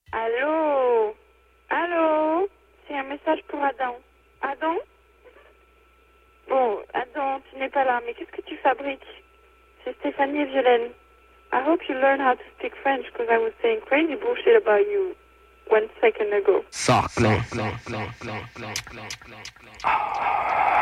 Allô? Allô? C'est un message pour Adam. Adam? Bon, Adam, tu n'es pas là, mais qu'est-ce que tu fabriques? C'est Stéphanie et Violaine. I hope you learn how to speak French because I was saying crazy bullshit about you 1 second ago. Saclé.